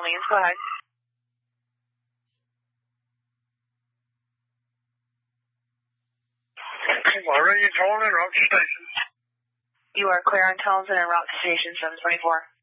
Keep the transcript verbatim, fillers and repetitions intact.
Orleans. Go ahead. Already in Tolman and route to station. You are clear on Townsend and route to station seven twenty-four.